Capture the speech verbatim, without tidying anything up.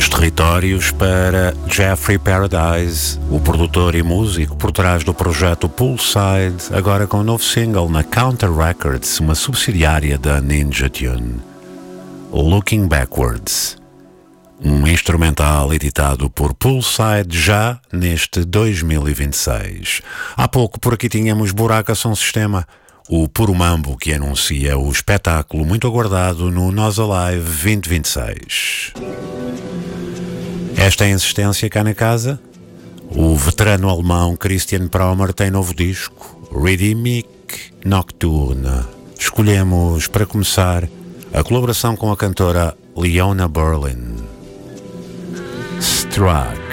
Dos territórios para Jeffrey Paradise, o produtor e músico por trás do projeto Poolside, agora com um novo single na Counter Records, uma subsidiária da Ninja Tune. Looking Backwards, um instrumental editado por Poolside já neste dois mil e vinte e seis. Há pouco por aqui tínhamos Buraca Som Sistema, o Puro Mambo que anuncia o espetáculo muito aguardado no Nós Alive vinte e vinte e seis. Esta é a insistência cá na casa. O veterano alemão Christian Promer tem novo disco, Rhythmic Nocturne. Escolhemos, para começar, a colaboração com a cantora Leona Berlin. Struck.